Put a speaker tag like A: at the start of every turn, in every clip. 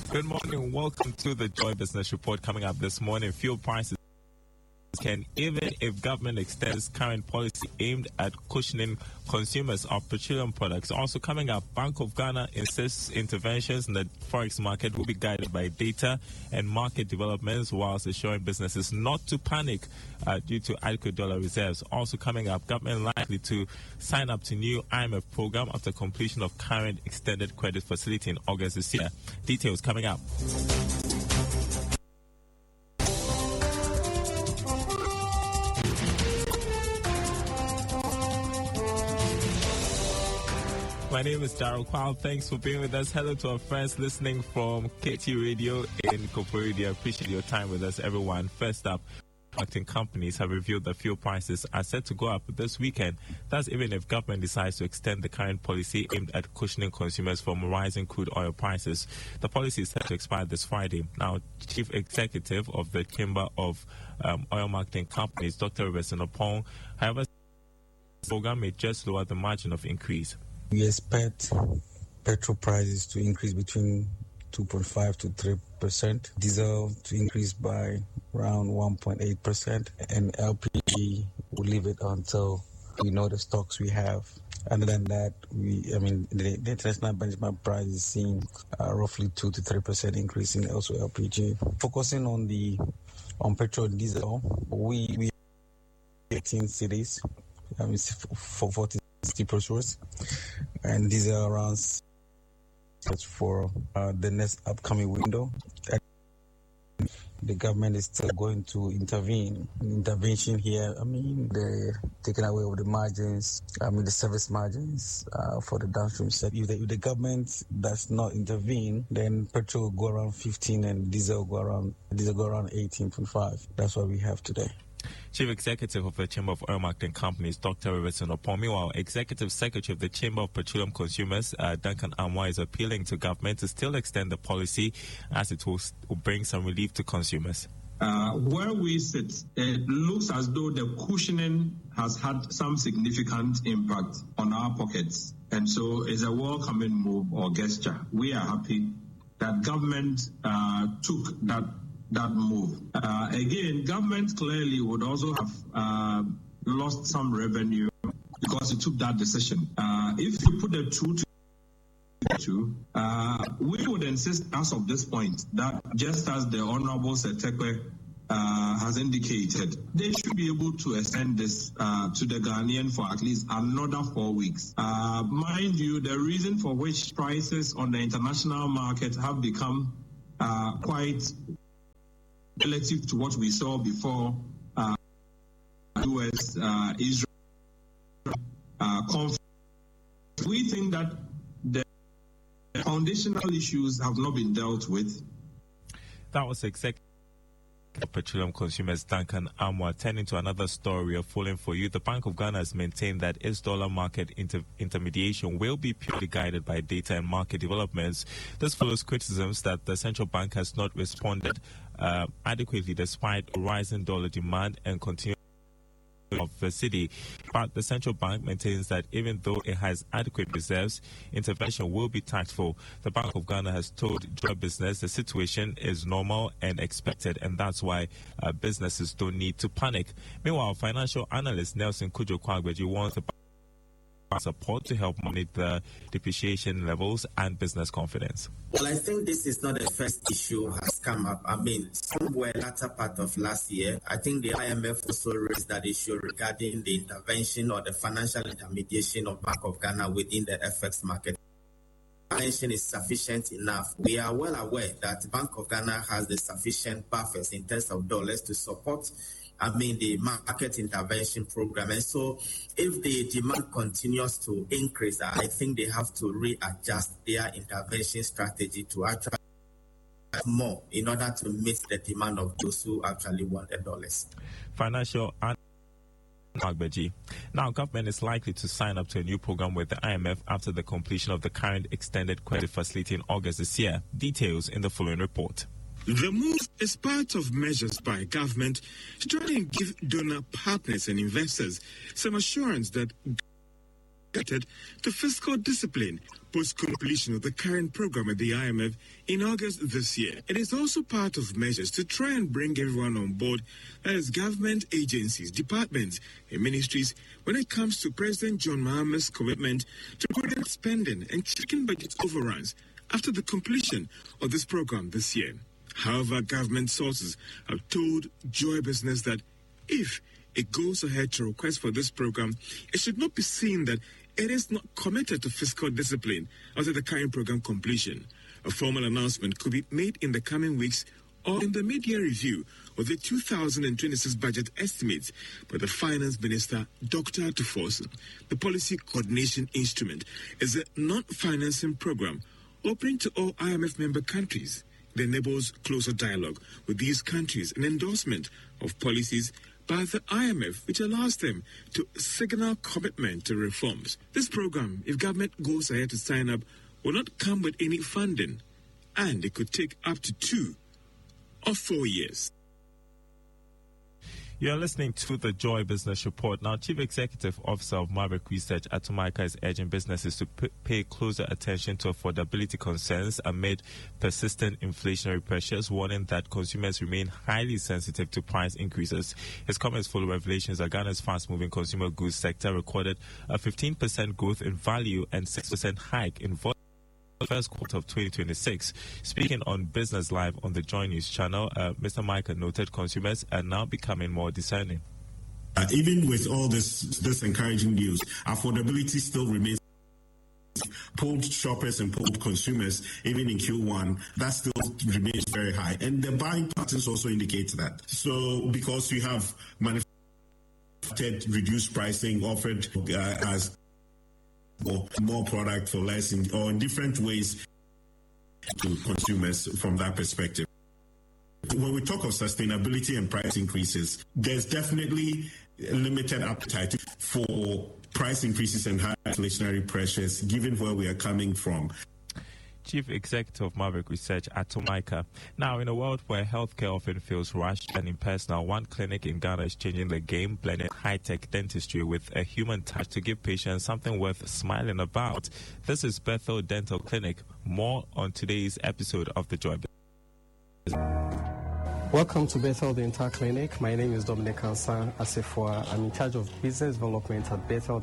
A: Good morning. Welcome to the Joy Business Report. Coming up this morning, fuel prices can, even if government extends current policy aimed at cushioning consumers of petroleum products. Also coming up, Bank of Ghana insists interventions in the forex market will be guided by data and market developments, whilst assuring businesses not to panic due to adequate dollar reserves. Also coming up, government likely to sign up to new IMF program after completion of current extended credit facility in August this year. Details coming up. My name is Daryl Kwao. Thanks for being with us. Hello to our friends listening from KT Radio in Koporidi. I appreciate your time with us, everyone. First up, marketing companies have revealed that fuel prices are set to go up this weekend. That's even if government decides to extend the current policy aimed at cushioning consumers from rising crude oil prices. The policy is set to expire this Friday. Now, Chief Executive of the Chamber of Oil Marketing Companies, Dr. Robertson Opong, however, the program may just lower the margin of increase.
B: We expect petrol prices to increase between 2.5 to 3%, diesel to increase by around 1.8%, and LPG will leave it until we know the stocks we have. Other than that, the international benchmark price is seeing roughly 2 to 3% increase in also LPG. Focusing on petrol and diesel, we 18 cities for 40 pesos, and these are around for the next upcoming window. The government is still going to intervene. Intervention here, they're taking away of the margins, the service margins for the downstream set. If the government does not intervene, then petrol will go around 15 and diesel go around 18.5. That's what we have today.
A: Chief Executive of the Chamber of Oil Marketing Companies, Dr. Robertson Opong. Meanwhile, Executive Secretary of the Chamber of Petroleum Consumers, Duncan Amwa, is appealing to government to still extend the policy as it will bring some relief to consumers.
C: Where we sit, it looks as though the cushioning has had some significant impact on our pockets. And so it's a welcoming move or gesture. We are happy that government took that move. Again, government clearly would also have lost some revenue because it took that decision. If you put the two together, we would insist as of this point that just as the Honorable Setekwe has indicated, they should be able to extend this to the Ghanaian for at least another 4 weeks. Mind you, the reason for which prices on the international market have become quite relative to what we saw before U.S. Israel conflict. We think that the foundational issues have not been dealt with.
A: That was Executive Petroleum Consumers Duncan Amwa. Turning to another story of falling for you, the Bank of Ghana has maintained that its dollar market intermediation will be purely guided by data and market developments. This follows criticisms that the central bank has not responded adequately despite rising dollar demand and continued of the city. But the central bank maintains that even though it has adequate reserves, intervention will be tactful. The Bank of Ghana has told Joy Business the situation is normal and expected, and that's why businesses don't need to panic. Meanwhile, financial analyst Nelson Kujo-Kwagbeji wants the support to help monitor depreciation levels and business confidence.
D: Well, I think this is not the first issue has come up. Somewhere latter part of last year, I think the IMF also raised that issue regarding the intervention or the financial intermediation of Bank of Ghana within the FX market. Intervention is sufficient enough. We are well aware that Bank of Ghana has the sufficient buffers in terms of dollars to support the market intervention program. And so if the demand continues to increase, I think they have to readjust their intervention strategy to actually more in order to meet the demand of those who actually want the dollars.
A: Financial Agbeji. Now, government is likely to sign up to a new program with the IMF after the completion of the current extended credit facility in August this year. Details in the following report.
E: The move is part of measures by government to try and give donor partners and investors some assurance that to fiscal discipline post-completion of the current program at the IMF in August this year. It is also part of measures to try and bring everyone on board, that is government agencies, departments, and ministries, when it comes to President John Mahama's commitment to prudent spending and checking budget overruns after the completion of this program this year. However, government sources have told Joy Business that if it goes ahead to request for this program, it should not be seen that it is not committed to fiscal discipline after the current program completion. A formal announcement could be made in the coming weeks or in the mid-year review of the 2026 budget estimates by the Finance Minister, Dr. Tufosu. The policy coordination instrument is a non-financing program open to all IMF member countries. It enables closer dialogue with these countries and endorsement of policies by the IMF, which allows them to signal commitment to reforms. This program, if government goes ahead to sign up, will not come with any funding, and it could take up to 2 or 4 years.
A: You're listening to the Joy Business Report. Now, Chief Executive Officer of Maverick Research, Ato Micah, is urging businesses to pay closer attention to affordability concerns amid persistent inflationary pressures, warning that consumers remain highly sensitive to price increases. His comments follow revelations that Ghana's fast-moving consumer goods sector recorded a 15% growth in value and 6% hike in volume first quarter of 2026. Speaking on Business Live on the Joy News channel, Mr. Micah noted consumers are now becoming more discerning.
F: Even with all this encouraging news, affordability still remains. Polled shoppers and polled consumers, even in Q1, that still remains very high. And the buying patterns also indicate that. So because you have manufactured reduced pricing offered as more product for less or in different ways to consumers from that perspective. When we talk of sustainability and price increases, there's definitely a limited appetite for price increases and high inflationary pressures given where we are coming from.
A: Chief Executive of Maverick Research, Ato Micah. Now, in a world where healthcare often feels rushed and impersonal, one clinic in Ghana is changing the game, blending high-tech dentistry with a human touch to give patients something worth smiling about. This is Bethel Dental Clinic. More on today's episode of The Joy.
G: Welcome to Bethel Dental Clinic. My name is Dominic Ansan Asifua. I'm in charge of business development at Bethel.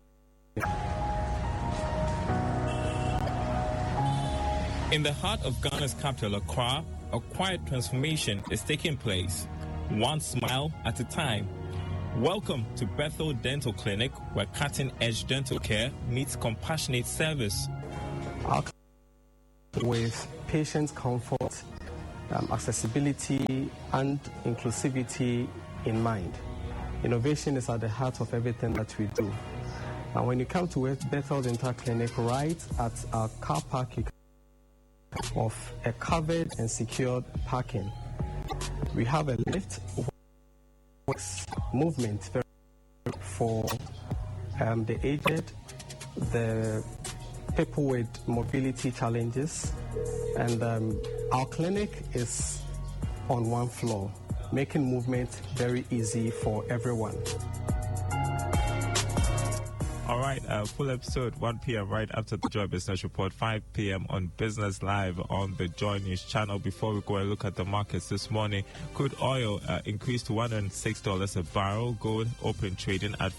A: In the heart of Ghana's capital, Accra, a quiet transformation is taking place, one smile at a time. Welcome to Bethel Dental Clinic, where cutting-edge dental care meets compassionate service.
G: With patient comfort, accessibility, and inclusivity in mind. Innovation is at the heart of everything that we do. And when you come to Bethel Dental Clinic, right at our car park, you of a covered and secured parking. We have a lift movement for the aged, the people with mobility challenges, and our clinic is on one floor, making movement very easy for everyone.
A: All right, full episode 1 p.m. right after the Joy Business Report, 5 p.m. on Business Live on the Joy News channel. Before we go and look at the markets this morning, crude oil increased to $106 a barrel. Gold open trading at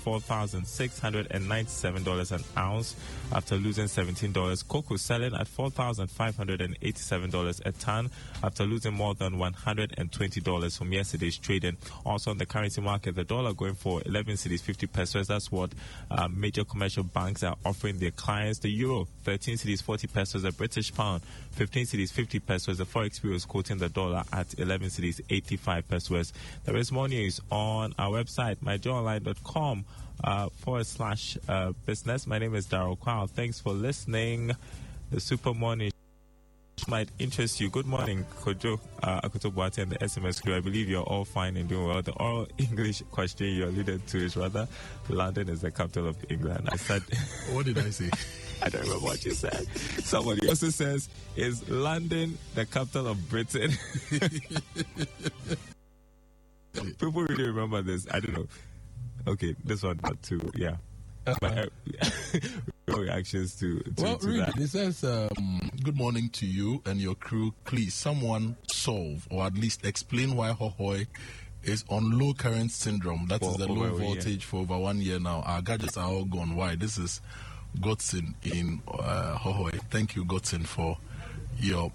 A: $4,697 an ounce after losing $17. Cocoa selling at $4,587 a ton after losing more than $120 from yesterday's trading. Also on the currency market, the dollar going for 11 cedis 50 pesos. That's what major commercial banks are offering their clients. The euro, 13 cedis 40 pesos. The British pound, 15 cedis 50 pesos. The Forex Bureau is quoting the dollar at 11 cedis 85 pesos. There is more news on our website, myjoyonline.com /business. My name is Darryl Kwao. Thanks for listening. The Super Morning might interest you. Good morning, Kojo Akutobuate and the SMS crew. I believe you're all fine and doing well. The oral English question you alluded to is rather London is the capital of England. I said,
H: what did I say?
A: I don't remember what you said. Somebody also says, is London the capital of Britain? People really remember this. I don't know. Okay, this one, not too. Yeah. Reactions to
H: read
A: that.
H: It says, good morning to you and your crew. Please, someone solve or at least explain why Hohoi is on low current syndrome. That is the low voltage for over 1 year now. Our gadgets are all gone. Why? This is Godson in Hohoi. Thank you, Godson, for your...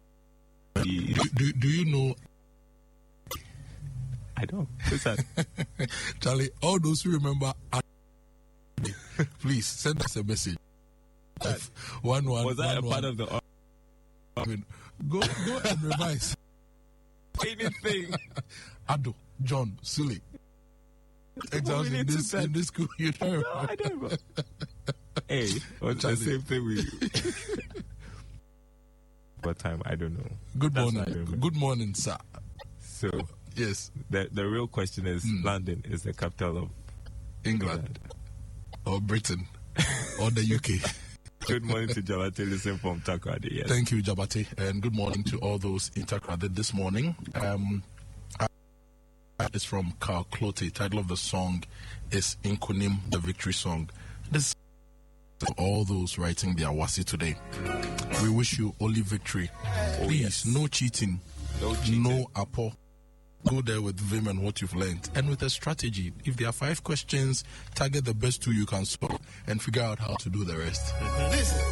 H: Do you know...
A: I don't. Who's that?
H: Charlie, all those who remember... Please send us a message.
A: Was that a part of the...
H: I mean, go and revise.
A: Anything.
H: Ado, John, Sully. Exams in this school, you don't remember.
A: No, I don't remember. Hey, what's the same thing with what time? I don't know.
H: Good morning. Good morning, sir.
A: So,
H: yes.
A: The real question is, London is the capital of
H: England. Or Britain. Or the UK.
A: Good morning to Jabate, listen from Takoradi. Yes.
H: Thank you, Jabate, and good morning to all those in Takoradi this morning. It's from Carl Clote. Title of the song is Inkunim, the victory song. This to all those writing their wasi today. We wish you only victory. Please, no cheating, no apo. Go there with vim and what you've learned, and with a strategy. If there are 5 questions, target the best 2 you can solve, and figure out how to do the rest.